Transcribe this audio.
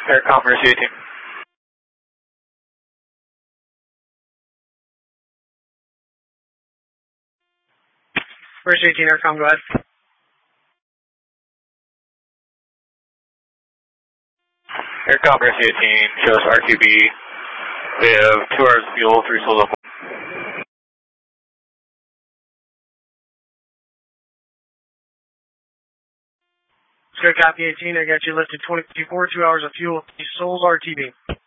Aircom Mercy 18. Mercy 18, Aircom, go ahead. Aircom Mercy 18, show us RTB. We have 2 hours of fuel, 3 souls. Good copy 18, I got you lifted 24, 2 hours of fuel, 3 souls RTB.